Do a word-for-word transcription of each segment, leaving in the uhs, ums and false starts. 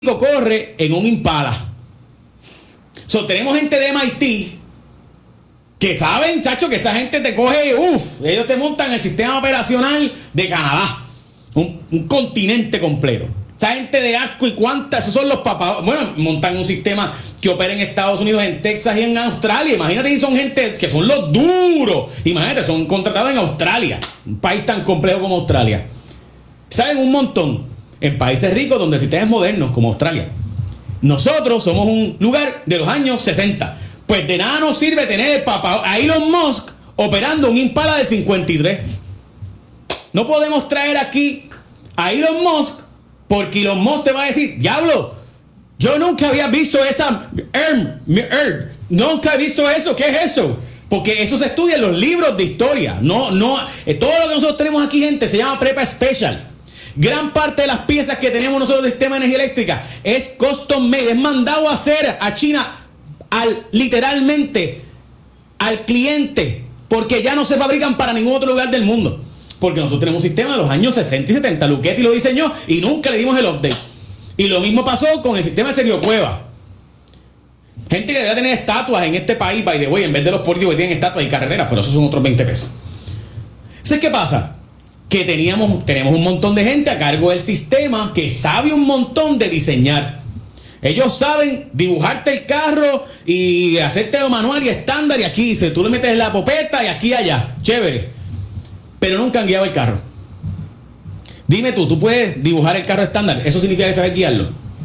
corre en un Impala. So, tenemos gente de M I T que saben, chacho, que esa gente te coge, uff, ellos te montan el sistema operacional de Canadá, un, un continente completo. Esa gente de asco y cuántas, esos son los papás. Bueno, montan un sistema que opera en Estados Unidos, en Texas y en Australia. Imagínate si son gente que son los duros. Imagínate, son contratados en Australia, un país tan complejo como Australia. Saben un montón en países ricos donde el sistema es moderno, como Australia. Nosotros somos un lugar de los años sesenta. Pues de nada nos sirve tener el papá a Elon Musk operando un Impala del cincuenta y tres. No podemos traer aquí a Elon Musk, porque Elon Musk te va a decir, diablo, yo nunca había visto esa Earth, Earth, nunca he visto eso, ¿qué es eso? Porque eso se estudia en los libros de historia. No, no, eh, todo lo que nosotros tenemos aquí, gente, se llama Prepa Special. Gran parte de las piezas que tenemos nosotros del sistema de energía eléctrica es custom made, es mandado a hacer a China al, literalmente al cliente, porque ya no se fabrican para ningún otro lugar del mundo. Porque nosotros tenemos un sistema de los años sesenta y setenta. Luchetti lo diseñó y nunca le dimos el update. Y lo mismo pasó con el sistema de Sergio Cueva. Gente que debería tener estatuas en este país, by the way, en vez de los políticos que tienen estatuas y carreteras, pero esos son otros veinte pesos. ¿Sabes qué pasa? Que teníamos, tenemos un montón de gente a cargo del sistema que sabe un montón de diseñar. Ellos saben dibujarte el carro y hacerte lo manual y estándar, y aquí dice, tú le metes la popeta y aquí y allá, chévere, pero nunca han guiado el carro. Dime tú, ¿tú puedes dibujar el carro estándar? ¿Eso significa que sabes guiarlo?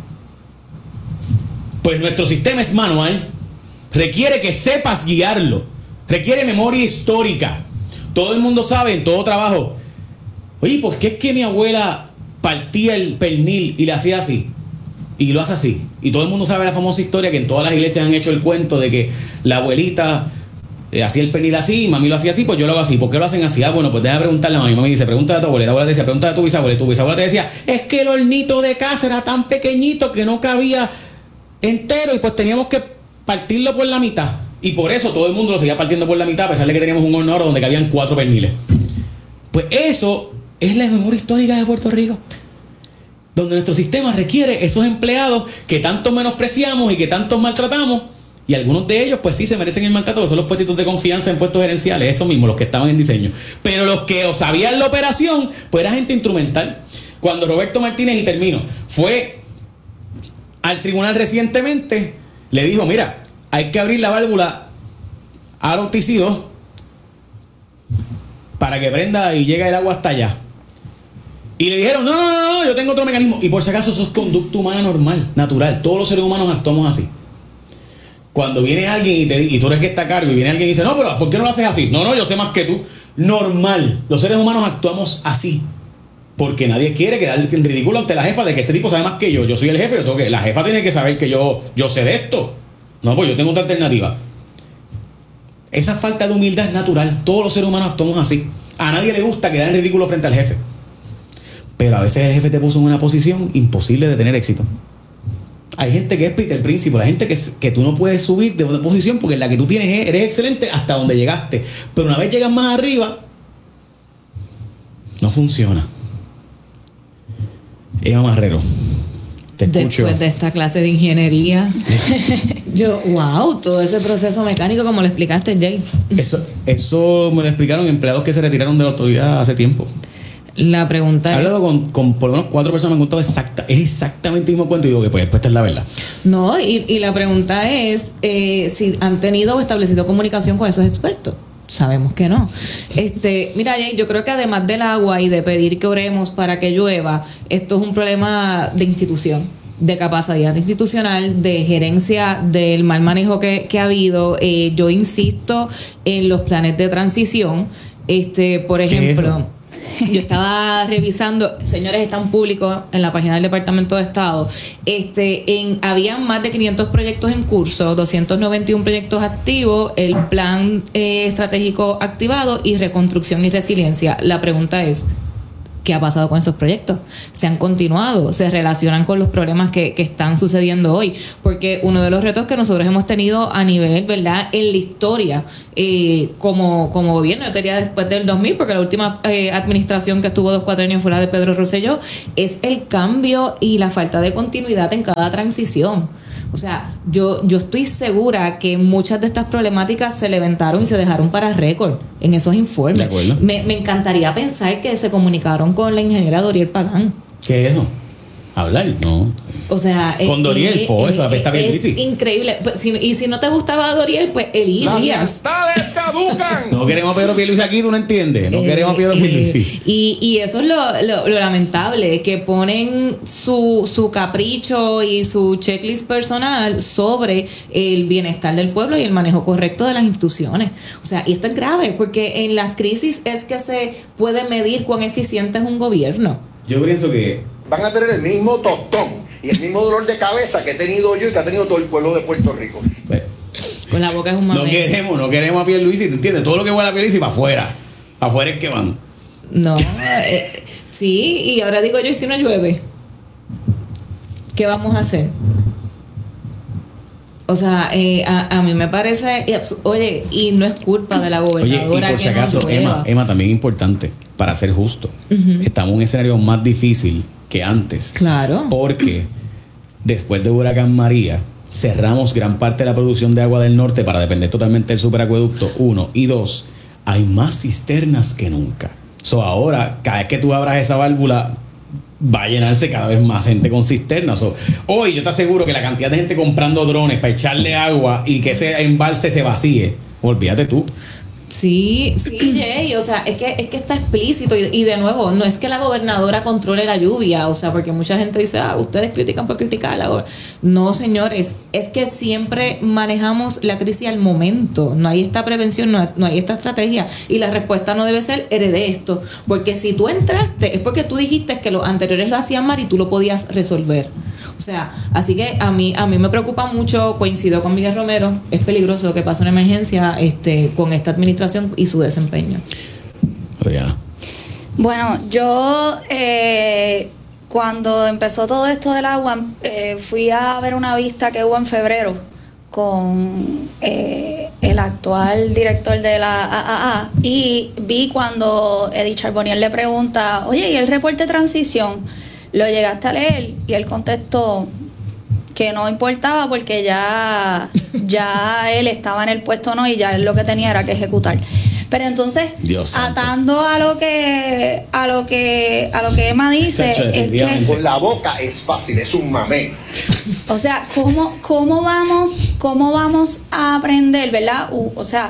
Pues nuestro sistema es manual, requiere que sepas guiarlo, requiere memoria histórica. Todo el mundo sabe en todo trabajo, oye, ¿por qué es que mi abuela partía el pernil y le hacía así? Y lo hace así. Y todo el mundo sabe la famosa historia que en todas las iglesias han hecho el cuento de que la abuelita eh, hacía el pernil así, y mami lo hacía así, pues yo lo hago así. ¿Por qué lo hacen así? Ah, bueno, pues deja preguntarle a mami. Mami dice, pregunta a tu abuela. La abuela te decía, pregunta a tu bisabuela. Y tu bisabuela te decía, es que el hornito de casa era tan pequeñito que no cabía entero y pues teníamos que partirlo por la mitad. Y por eso todo el mundo lo seguía partiendo por la mitad, a pesar de que teníamos un horno oro donde cabían cuatro perniles. Pues eso es la memoria histórica de Puerto Rico, donde nuestro sistema requiere esos empleados que tanto menospreciamos y que tanto maltratamos, y algunos de ellos pues sí se merecen el maltrato, que son los puestitos de confianza en puestos gerenciales, esos mismos, los que estaban en diseño. Pero los que sabían la operación pues era gente instrumental. Cuando Roberto Martínez, y termino, fue al tribunal recientemente, le dijo, mira, hay que abrir la válvula R O T C dos para que prenda y llegue el agua hasta allá. Y le dijeron, no, no, no, no, yo tengo otro mecanismo. Y por si acaso eso es conducta humana normal, natural. Todos los seres humanos actuamos así. Cuando viene alguien y, te, y tú eres que está a cargo y viene alguien y dice, no, pero ¿por qué no lo haces así? No, no, yo sé más que tú. Normal. Los seres humanos actuamos así. Porque nadie quiere quedar en ridículo ante la jefa de que este tipo sabe más que yo. Yo soy el jefe, yo tengo que, la jefa tiene que saber que yo, yo sé de esto. No, pues yo tengo otra alternativa. Esa falta de humildad es natural. Todos los seres humanos actuamos así. A nadie le gusta quedar en ridículo frente al jefe. Pero a veces el jefe te puso en una posición imposible de tener éxito. Hay gente que es Peter Príncipe, la gente que, que tú no puedes subir de una posición porque en la que tú tienes eres excelente hasta donde llegaste. Pero una vez llegas más arriba, no funciona. Eva Marrero, te escucho. Después de esta clase de ingeniería, yo, wow, todo ese proceso mecánico como lo explicaste, Jay. Eso, eso me lo explicaron empleados que se retiraron de la autoridad hace tiempo. La pregunta He es... hablado con, con por lo menos cuatro personas, me han contado exacta, es exactamente el mismo cuento y digo que pues esta es la verdad. No, y, y la pregunta es eh, si han tenido o establecido comunicación con esos expertos. Sabemos que no. Este, mira, Jay, yo creo que además del agua y de pedir que oremos para que llueva, esto es un problema de institución, de capacidad institucional, de gerencia, del mal manejo que, que ha habido. Eh, yo insisto en los planes de transición. Este, por ejemplo, yo estaba revisando, señores, están públicos en la página del Departamento de Estado. Este, en habían más de quinientos proyectos en curso, doscientos noventa y uno proyectos activos, el plan eh, estratégico activado y reconstrucción y resiliencia. La pregunta es, ¿qué ha pasado con esos proyectos? ¿Se han continuado? ¿Se relacionan con los problemas que, que están sucediendo hoy? Porque uno de los retos que nosotros hemos tenido a nivel, ¿verdad?, en la historia eh, como, como gobierno, yo te diría después del dos mil, porque la última eh, administración que estuvo dos cuatrenios fue la de Pedro Rosselló, es el cambio y la falta de continuidad en cada transición. O sea, yo, yo estoy segura que muchas de estas problemáticas se levantaron y se dejaron para récord en esos informes. De acuerdo. Me, me encantaría pensar que se comunicaron con la ingeniera Doriel Pagán. ¿Qué es eso? ¿Hablar? No. O sea, con Doriel, eh, fue eso, eh, está bien es difícil. increíble. Pues, si, y si no te gustaba Doriel, pues Elí Las Díaz. lealtades caducan. No queremos a Pedro Pierluisi aquí, tú no entiendes. No Eh, queremos a Pedro eh, Pierluisi. y, y eso es lo, lo, lo lamentable, que ponen su, su capricho y su checklist personal sobre el bienestar del pueblo y el manejo correcto de las instituciones. O sea, y esto es grave, porque en las crisis es que se puede medir cuán eficiente es un gobierno. Yo pienso que Van a tener el mismo tostón y el mismo dolor de cabeza que he tenido yo y que ha tenido todo el pueblo de Puerto Rico. pues, Con la boca es un no mamey. queremos, no queremos a Pierluisi, ¿te entiendes? Todo lo que huele a Pierluisi para afuera. Para afuera es que van. No, eh, sí, y ahora digo yo, ¿y si no llueve? ¿Qué vamos a hacer? O sea, eh, a, a mí me parece, y abs- oye, y no es culpa de la Oye, y gobernadora por que si acaso, no llueva. Emma, Emma, también importante, para ser justo, Ujú. estamos en un escenario más difícil que antes. Claro. Porque después de Huracán María, cerramos gran parte de la producción de agua del norte para depender totalmente del superacueducto, uno. Y dos, hay más cisternas que nunca. So, ahora, cada vez que tú abras esa válvula, va a llenarse cada vez más gente con cisternas. So, hoy yo te aseguro que la cantidad de gente comprando drones para echarle agua y que ese embalse se vacíe, olvídate tú. Sí, sí, Jay, o sea, es que, es que está explícito y, y de nuevo, no es que la gobernadora controle la lluvia, o sea, porque mucha gente dice, ah, ustedes critican por criticar la gobernadora. No, señores, es que siempre manejamos la crisis al momento, no hay esta prevención, no hay, no hay esta estrategia y la respuesta no debe ser heredé esto, porque si tú entraste es porque tú dijiste que los anteriores lo hacían mal y tú lo podías resolver. O sea, así que a mí a mí me preocupa mucho, coincido con Miguel Romero, es peligroso que pase una emergencia este con esta administración y su desempeño. Oriana. Bueno, yo eh, cuando empezó todo esto del agua, eh, fui a ver una vista que hubo en febrero con eh, el actual director de la A A A y vi cuando Edith Charbonnier le pregunta, oye, ¿y el reporte de transición? Lo llegaste a leer y él contestó que no importaba porque ya, ya él estaba en el puesto no y ya él lo que tenía era que ejecutar. Pero entonces, Dios santo. atando a lo que a lo que a lo que Emma dice, Chacho, es que definitivamente. Con la boca es fácil, es un mamé. o sea, ¿cómo, cómo vamos, cómo vamos a aprender, verdad? U- o sea,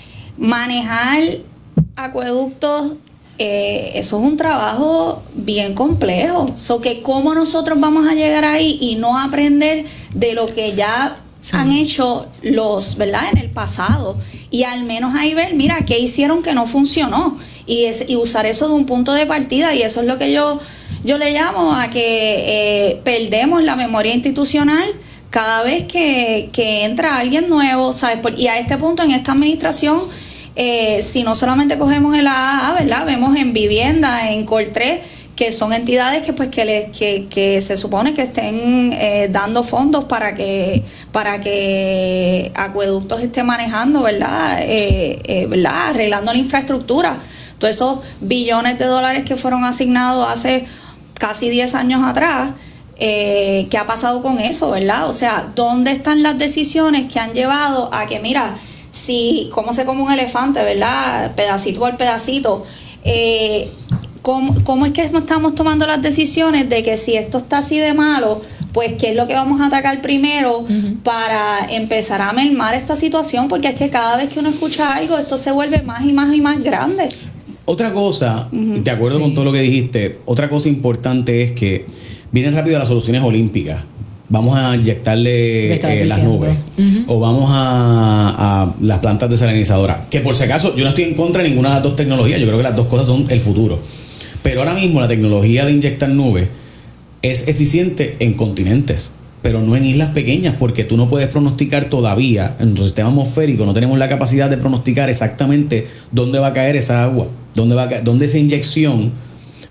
manejar acueductos, eh, eso es un trabajo bien complejo. So que cómo nosotros vamos a llegar ahí y no aprender de lo que ya Sí. han hecho los, ¿verdad? En el pasado. Y al menos ahí ver, mira, qué hicieron que no funcionó. Y, es, y usar eso de un punto de partida. Y eso es lo que yo, yo le llamo a que eh, perdemos la memoria institucional cada vez que, que entra alguien nuevo, ¿sabes? Por- y a este punto, en esta administración, eh, si no solamente cogemos el A A A, ¿verdad? Vemos en vivienda, en Coltré, que son entidades que pues que, les, que, que se supone que estén eh, dando fondos para que para que Acueductos esté manejando, ¿verdad? Eh, eh, ¿verdad? Arreglando la infraestructura. Todos esos billones de dólares que fueron asignados hace casi diez años atrás, eh, ¿qué ha pasado con eso, verdad? O sea, ¿dónde están las decisiones que han llevado a que, mira, si, cómo se come un elefante, ¿verdad? Pedacito por pedacito. Eh, ¿cómo, ¿Cómo es que estamos tomando las decisiones de que si esto está así de malo, pues qué es lo que vamos a atacar primero uh-huh. para empezar a mermar esta situación? Porque es que cada vez que uno escucha algo, esto se vuelve más y más y más grande. Otra cosa, Ujú. de acuerdo Sí. con todo lo que dijiste, otra cosa importante es que vienen rápido las soluciones olímpicas. Vamos a Me inyectarle estabas eh, las diciendo. nubes. Ujú. O vamos a, a las plantas desalinizadoras. Que por si acaso, yo no estoy en contra de ninguna de las dos tecnologías. Yo creo que las dos cosas son el futuro. Pero ahora mismo la tecnología de inyectar nubes es eficiente en continentes, pero no en islas pequeñas, porque tú no puedes pronosticar todavía, en nuestro sistema atmosférico no tenemos la capacidad de pronosticar exactamente dónde va a caer esa agua, dónde va a caer, dónde esa inyección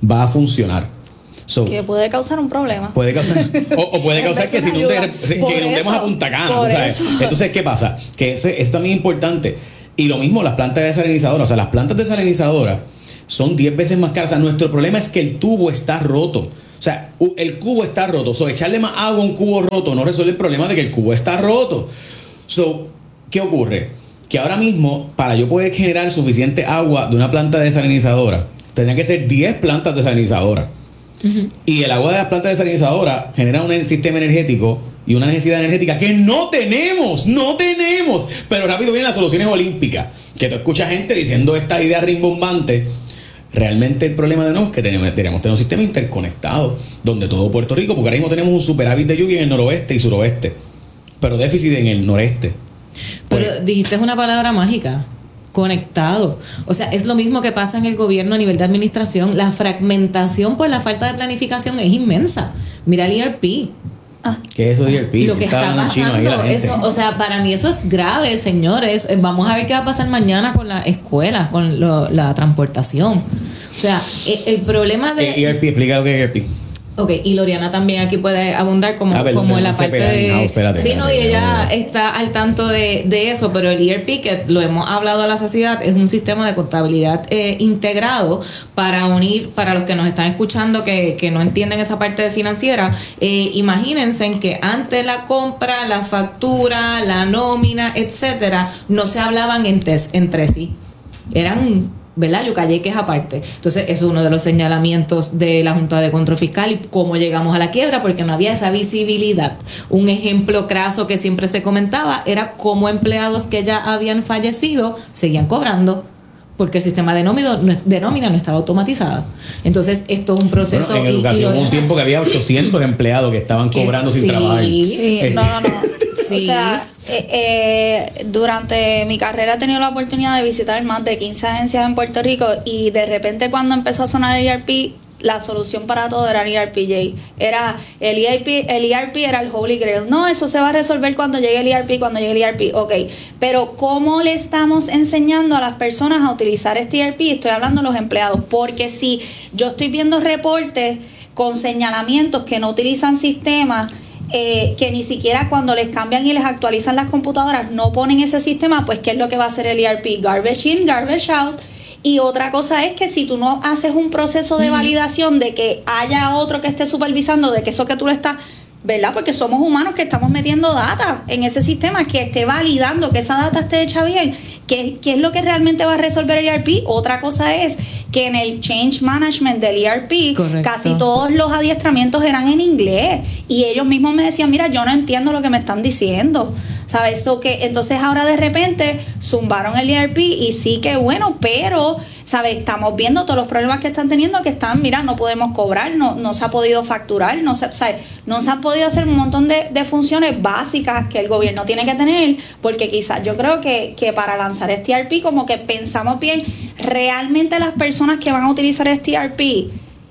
va a funcionar. So, que puede causar un problema. Puede causar, o, o puede causar que si no te, que inundemos a Punta Cana, ¿tú sabes? Entonces, ¿qué pasa? Que ese es también importante. Y lo mismo las plantas desalinizadoras. O sea, las plantas desalinizadoras son diez veces más caras. O sea, nuestro problema es que el tubo está roto. O sea, el cubo está roto. So, echarle más agua a un cubo roto no resuelve el problema de que el cubo está roto. So, ¿qué ocurre? Que ahora mismo, para yo poder generar suficiente agua de una planta desalinizadora, tendría que ser diez plantas desalinizadoras. Uh-huh. Y el agua de las plantas desalinizadoras genera un sistema energético y una necesidad energética que no tenemos, no tenemos. Pero rápido vienen las soluciones olímpicas, que tú escuchas gente diciendo esta idea rimbombante. Realmente el problema de no es que tenemos, tenemos tener un sistema interconectado, donde todo Puerto Rico, porque ahora mismo tenemos un superávit de lluvia en el noroeste y suroeste, pero déficit en el noreste. Pero pues, dijiste una palabra mágica: conectado. O sea, es lo mismo que pasa en el gobierno a nivel de administración. La fragmentación por la falta de planificación es inmensa. Mira el E R P. Ah. ¿Qué es eso de E R P? Lo que está, está pasando, eso, o sea, para mí eso es grave, señores. Vamos a ver qué va a pasar mañana con la escuela, con lo, la transportación. O sea, el, el problema de... E R P, explica lo que es E R P. Ok, y Loriana también aquí puede abundar como, ah, como en la parte de... No, espérate, sí, espérate, no, y ella espérate. está al tanto de, de eso, pero el E R P, que lo hemos hablado a la saciedad, es un sistema de contabilidad eh, integrado para unir, para los que nos están escuchando que, que no entienden esa parte de financiera, eh, imagínense en que antes la compra, la factura, la nómina, etcétera, no se hablaban entre, entre sí. Eran... ¿verdad? Yucayé, que es aparte. Entonces, eso es uno de los señalamientos de la Junta de Control Fiscal y cómo llegamos a la quiebra, porque no había esa visibilidad. Un ejemplo craso que siempre se comentaba era cómo empleados que ya habían fallecido seguían cobrando, porque el sistema de nómina, de nómina no estaba automatizado. Entonces, esto es un proceso... Bueno, en educación hubo un tiempo que había ochocientos empleados que estaban cobrando sí, sin trabajar. Sí, Eh, no, no, no. Sí. O sea, eh, eh, durante mi carrera he tenido la oportunidad de visitar más de quince agencias en Puerto Rico y de repente cuando empezó a sonar el E R P, la solución para todo era el E R P J. Era el E R P, el E R P era el Holy Grail. No, eso se va a resolver cuando llegue el E R P, cuando llegue el E R P. Ok, pero ¿cómo le estamos enseñando a las personas a utilizar este E R P? Estoy hablando de los empleados, porque si yo estoy viendo reportes con señalamientos que no utilizan sistemas, Eh, que ni siquiera cuando les cambian y les actualizan las computadoras no ponen ese sistema, pues ¿qué es lo que va a hacer el E R P? Garbage in, garbage out. Y otra cosa es que si tú no haces un proceso de validación de que haya otro que esté supervisando de que eso que tú le estás, ¿verdad? Porque somos humanos que estamos metiendo data en ese sistema, que esté validando que esa data esté hecha bien. ¿Qué, qué es lo que realmente va a resolver el E R P? Otra cosa es que en el change management del E R P, correcto, casi todos los adiestramientos eran en inglés. Y ellos mismos me decían, mira, yo no entiendo lo que me están diciendo. ¿Sabes? So que entonces ahora de repente zumbaron el E R P y sí que bueno, pero, ¿sabes? Estamos viendo todos los problemas que están teniendo, que están, mira, no podemos cobrar, no, no se ha podido facturar, no se, ¿sabes? No se han podido hacer un montón de, de funciones básicas que el gobierno tiene que tener, porque quizás yo creo que, que para lanzar este E R P como que pensamos bien, realmente las personas que van a utilizar este E R P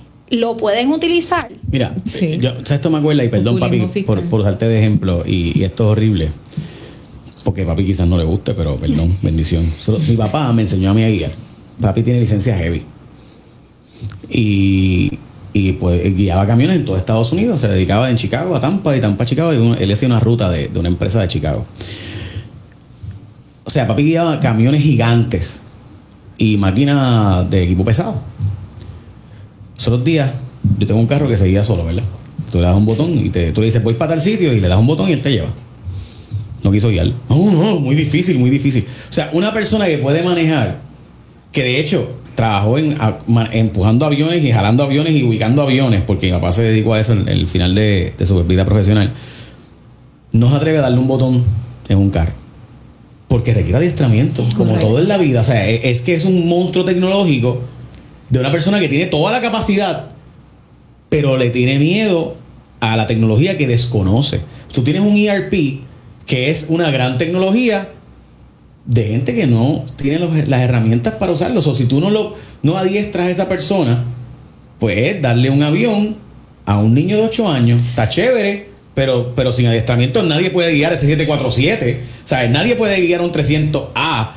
lo pueden utilizar. Mira, Sí. yo, ¿sabes? Esto me acuerda, y perdón, Populismo papi, fiscal. por, por usarte de ejemplo, y, y esto es horrible, porque papi quizás no le guste, pero perdón, bendición. So, mi papá me enseñó a mí a guiar. Papi tiene licencia heavy. Y, y pues guiaba camiones en todo Estados Unidos. Se dedicaba en Chicago a Tampa y Tampa a Chicago. Y uno, él hacía una ruta de, de una empresa de Chicago. O sea, papi guiaba camiones gigantes y máquinas de equipo pesado. Los otros días, yo tengo un carro que se guía solo, ¿verdad? Tú le das un botón y te, tú le dices, voy para tal sitio, y le das un botón y él te lleva. No quiso guiar. No, no, muy difícil, muy difícil. O sea, una persona que puede manejar, que de hecho trabajó en, a, ma, empujando aviones y jalando aviones y ubicando aviones, porque mi papá se dedicó a eso en el final de, de su vida profesional, no se atreve a darle un botón en un carro. Porque requiere adiestramiento, como Correcto. todo en la vida. O sea, es, es que es un monstruo tecnológico de una persona que tiene toda la capacidad, pero le tiene miedo a la tecnología que desconoce. Tú tienes un E R P que es una gran tecnología de gente que no tiene los, las herramientas para usarlo. O si tú no lo no adiestras a esa persona, pues darle un avión a un niño de ocho años está chévere, pero, pero sin adiestramiento nadie puede guiar ese siete cuatro siete. O sea, nadie puede guiar un trescientos A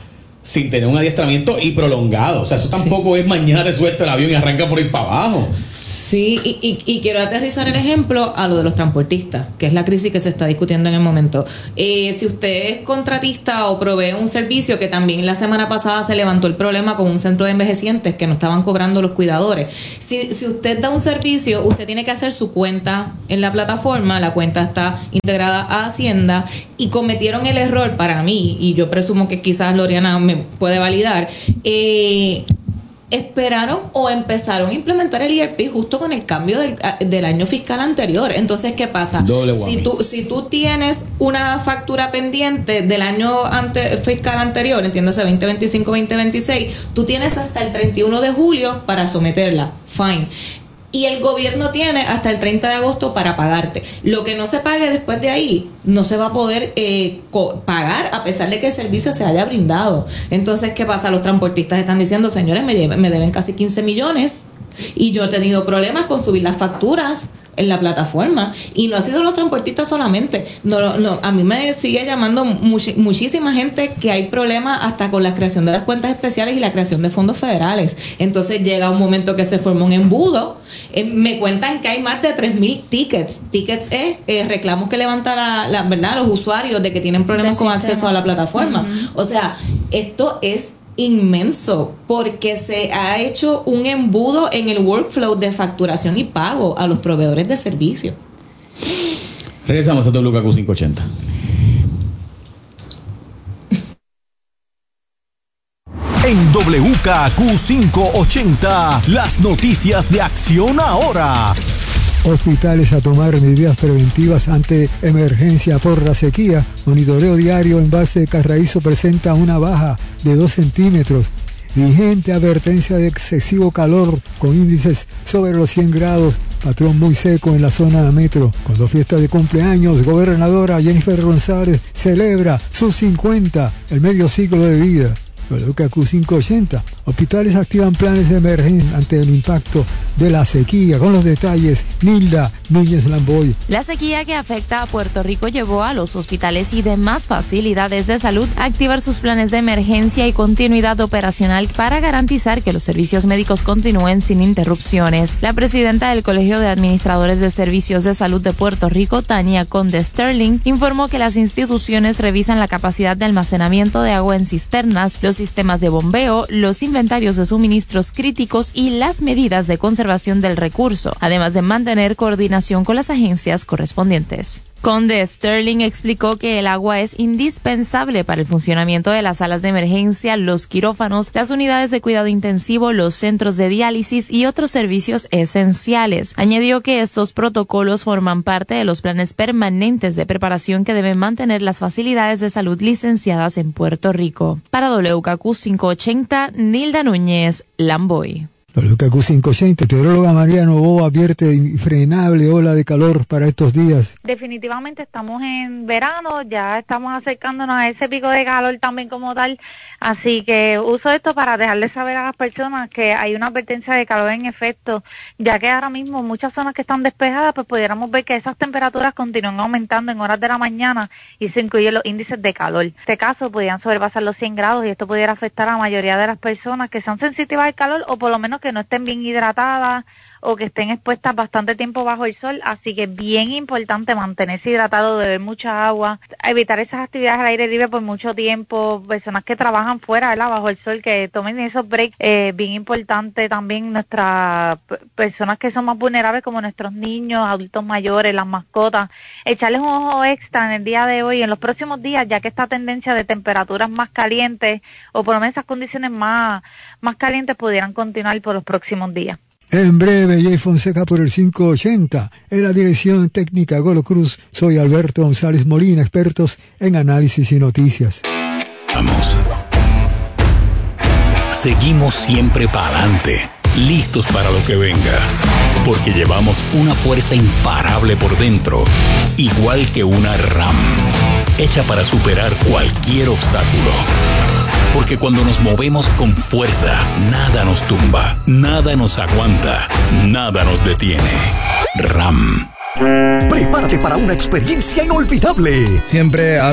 sin tener un adiestramiento y prolongado. O sea, eso tampoco sí. es mañana te suelta el avión y arranca por ir para abajo. Sí, y, y, y quiero aterrizar el ejemplo a lo de los transportistas, que es la crisis que se está discutiendo en el momento. Eh, si usted es contratista o provee un servicio, que también la semana pasada se levantó el problema con un centro de envejecientes que no estaban cobrando los cuidadores. Si, si usted da un servicio, usted tiene que hacer su cuenta en la plataforma, la cuenta está integrada a Hacienda, y cometieron el error para mí, y yo presumo que quizás Loriana me puede validar, eh... esperaron o empezaron a implementar el I R P justo con el cambio del, del año fiscal anterior. Entonces, ¿qué pasa? Si tú, si tú tienes una factura pendiente del año ante, fiscal anterior, entiéndase veinte veinticinco, veinte veintiséis, tú tienes hasta el treinta y uno de julio para someterla. Fine. Y el gobierno tiene hasta el treinta de agosto para pagarte. Lo que no se pague después de ahí no se va a poder eh, co- pagar a pesar de que el servicio se haya brindado. Entonces, ¿qué pasa? Los transportistas están diciendo, señores, me, lleven, me deben casi quince millones y yo he tenido problemas con subir las facturas en la plataforma, y no ha sido los transportistas solamente. No, no, a mí me sigue llamando much, muchísima gente que hay problemas hasta con la creación de las cuentas especiales y la creación de fondos federales. Entonces llega un momento que se forma un embudo. Eh, me cuentan que hay más de tres mil tickets. Tickets es eh, reclamos que levanta la, la verdad los usuarios de que tienen problemas con acceso a la plataforma. Uh-huh. O sea, esto es inmenso porque se ha hecho un embudo en el workflow de facturación y pago a los proveedores de servicios. Regresamos a W K Q quinientos ochenta. En W K Q quinientos ochenta, las noticias de Acción Ahora. Hospitales a tomar medidas preventivas ante emergencia por la sequía. Monitoreo diario embalse de Carraízo presenta una baja de dos centímetros. Vigente advertencia de excesivo calor con índices sobre los cien grados. Patrón muy seco en la zona metro. Con dos fiestas de cumpleaños, gobernadora Jennifer González celebra sus cincuenta, el medio siglo de vida. W K Q quinientos ochenta. Hospitales activan planes de emergencia ante el impacto de la sequía. Con los detalles, Nilda Núñez Lamboy. La sequía que afecta a Puerto Rico llevó a los hospitales y demás facilidades de salud a activar sus planes de emergencia y continuidad operacional para garantizar que los servicios médicos continúen sin interrupciones. La presidenta del Colegio de Administradores de Servicios de Salud de Puerto Rico, Tania Conde Sterling, informó que las instituciones revisan la capacidad de almacenamiento de agua en cisternas, los sistemas de bombeo, los inventarios de suministros críticos y las medidas de conservación del recurso, además de mantener coordinación con las agencias correspondientes. Conde Sterling explicó que el agua es indispensable para el funcionamiento de las salas de emergencia, los quirófanos, las unidades de cuidado intensivo, los centros de diálisis y otros servicios esenciales. Añadió que estos protocolos forman parte de los planes permanentes de preparación que deben mantener las facilidades de salud licenciadas en Puerto Rico. Para W K Q quinientos ochenta, Nilda Núñez Lamboy. W K Q quinientos ochenta, meteoróloga María Novoa advierte infrenable ola de calor para estos días. Definitivamente estamos en verano, ya estamos acercándonos a ese pico de calor también como tal, así que uso esto para dejarles saber a las personas que hay una advertencia de calor en efecto, ya que ahora mismo muchas zonas que están despejadas, pues pudiéramos ver que esas temperaturas continúan aumentando en horas de la mañana y se incluyen los índices de calor. En este caso podrían sobrepasar los cien grados y esto pudiera afectar a la mayoría de las personas que sean sensitivas al calor o por lo menos que no estén bien hidratadas o que estén expuestas bastante tiempo bajo el sol, así que es bien importante mantenerse hidratado, beber mucha agua, evitar esas actividades al aire libre por mucho tiempo, personas que trabajan fuera, ¿verdad?, bajo el sol, que tomen esos breaks, eh, bien importante también nuestras personas que son más vulnerables como nuestros niños, adultos mayores, las mascotas, echarles un ojo extra en el día de hoy, en los próximos días, ya que esta tendencia de temperaturas más calientes o por lo menos esas condiciones más, más calientes pudieran continuar por los próximos días. En breve, Jay Fonseca por el quinientos ochenta. En la dirección técnica Golo Cruz, soy Alberto González Molina, expertos en análisis y noticias. Vamos. Seguimos siempre para adelante, listos para lo que venga, porque llevamos una fuerza imparable por dentro, igual que una RAM, hecha para superar cualquier obstáculo. Porque cuando nos movemos con fuerza, nada nos tumba, nada nos aguanta, nada nos detiene. RAM. Prepárate para una experiencia inolvidable. Siempre ha